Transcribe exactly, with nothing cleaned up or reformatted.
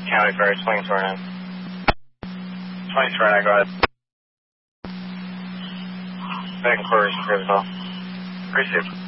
County Ferry, twenty-two right now. twenty-two right now, go ahead. Back inquiries, Chris, Received.